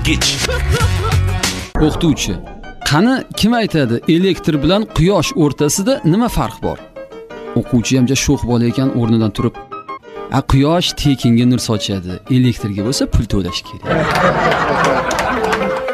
bosqich. O'qituvchi: qani kim aytadi, elektr bilan quyosh o'rtasida nima farq bor? O'quvchi hamja sho'x bola ekan, o'rnidan turib: quyosh tekinga nur sochadi, elektrga bo'lsa pul to'lash kerak.